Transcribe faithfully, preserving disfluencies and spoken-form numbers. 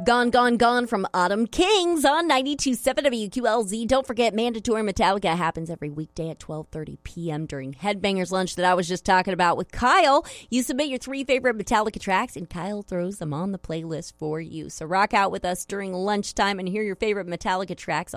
Gone, Gone, Gone from Autumn Kings on ninety-two point seven W Q L Z. Don't forget, Mandatory Metallica happens every weekday at twelve thirty p.m. during Headbangers Lunch that I was just talking about with Kyle. You submit your three favorite Metallica tracks, and Kyle throws them on the playlist for you. So rock out with us during lunchtime and hear your favorite Metallica tracks